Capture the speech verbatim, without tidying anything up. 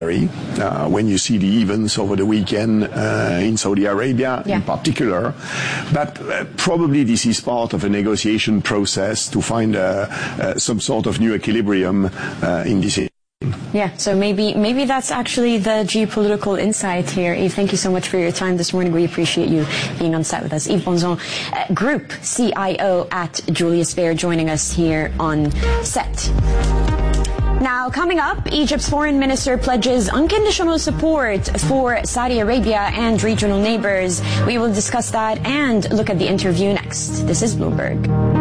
Uh, when you see the events over the weekend uh, in Saudi Arabia yeah. in particular. But uh, probably this is part of a negotiation process to find uh, uh, some sort of new equilibrium uh, in this area. Yeah, so maybe maybe that's actually the geopolitical insight here. Yves, thank you so much for your time this morning. We appreciate you being on set with us. Yves Bonzon, uh, Group C I O at Julius Baer, joining us here on set. Now, coming up, Egypt's foreign minister pledges unconditional support for Saudi Arabia and regional neighbors. We will discuss that and look at the interview next. This is Bloomberg.